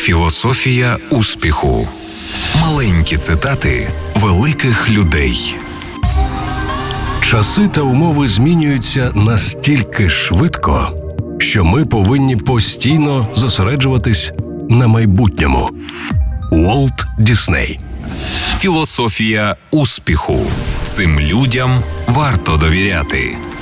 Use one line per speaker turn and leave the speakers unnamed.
Філософія успіху. Маленькі цитати великих людей.
Часи та умови змінюються настільки швидко, що ми повинні постійно зосереджуватись на майбутньому. Уолт Дісней.
Філософія успіху. Цим людям варто довіряти.